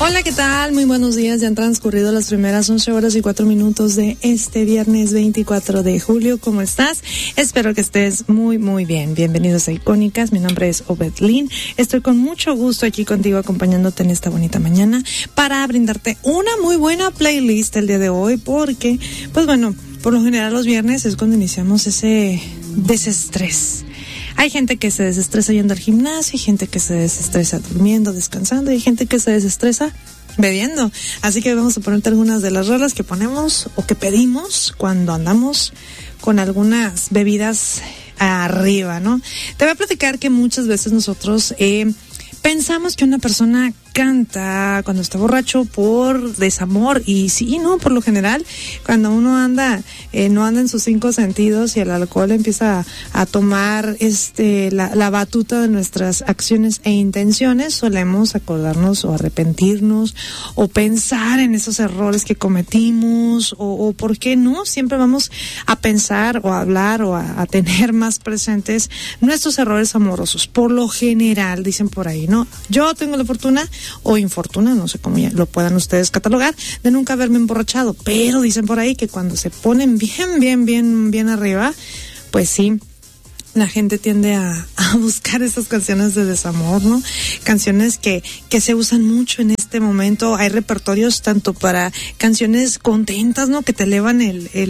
Hola, ¿qué tal? Muy buenos días. Ya han transcurrido las primeras 11 horas y 4 minutos de este viernes 24 de julio. ¿Cómo estás? Espero que estés muy, muy bien. Bienvenidos a Icónicas. Mi nombre es Obedlin. Estoy con mucho gusto aquí contigo acompañándote en esta bonita mañana para brindarte una muy buena playlist el día de hoy porque, pues bueno, por lo general los viernes es cuando iniciamos ese desestrés. Hay gente que se desestresa yendo al gimnasio, hay gente que se desestresa durmiendo, descansando, y hay gente que se desestresa bebiendo. Así que vamos a ponerte algunas de las rolas que ponemos o que pedimos cuando andamos con algunas bebidas arriba, ¿no? Te voy a platicar que muchas veces nosotros pensamos que una persona canta cuando está borracho por desamor, y sí, no, por lo general cuando uno anda no anda en sus 5 sentidos y el alcohol empieza a tomar la batuta de nuestras acciones e intenciones, solemos acordarnos o arrepentirnos o pensar en esos errores que cometimos o por qué no, siempre vamos a pensar o a hablar o a tener más presentes nuestros errores amorosos, por lo general, dicen por ahí, ¿no? Yo tengo la fortuna o infortuna, no sé cómo ya lo puedan ustedes catalogar, de nunca haberme emborrachado, pero dicen por ahí que cuando se ponen bien arriba, pues sí, la gente tiende a buscar esas canciones de desamor, ¿no? Canciones que se usan mucho en este momento. Hay repertorios tanto para canciones contentas, ¿no? Que te elevan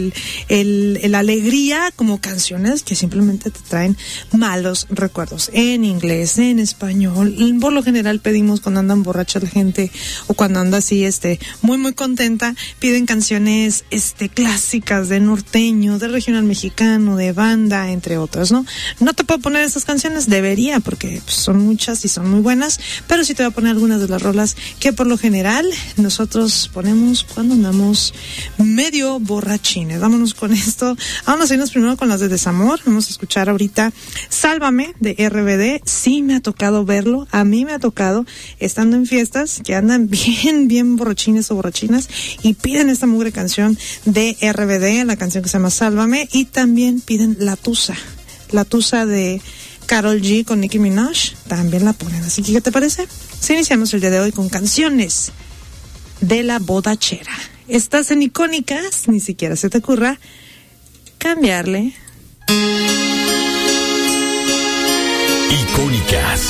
el alegría, como canciones que simplemente te traen malos recuerdos. En inglés, en español. Por lo general pedimos cuando andan borrachas la gente o cuando anda así, muy contenta, piden canciones, clásicas de norteño, de regional mexicano, de banda, entre otras, ¿no? No te puedo poner esas canciones, debería, porque son muchas y son muy buenas, pero sí te voy a poner algunas de las rolas que por lo general nosotros ponemos cuando andamos medio borrachines. Vámonos con esto. Vámonos a irnos primero con las de desamor. Vamos a escuchar ahorita Sálvame de RBD. Sí me ha tocado verlo, a mí me ha tocado estando en fiestas que andan bien borrachines o borrachinas y piden esta mugre canción de RBD, la canción que se llama Sálvame, y también piden La Tusa de Karol G con Nicki Minaj, también la ponen. Así que, ¿qué te parece? Si iniciamos el día de hoy con canciones de la bodachera. Estás en Icónicas, ni siquiera se te ocurra cambiarle. Icónicas.